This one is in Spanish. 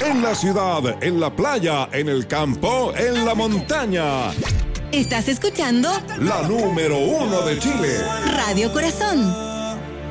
En la ciudad, en la playa, en el campo, en la montaña. ¿Estás escuchando? La número 1 de Chile. Radio Corazón.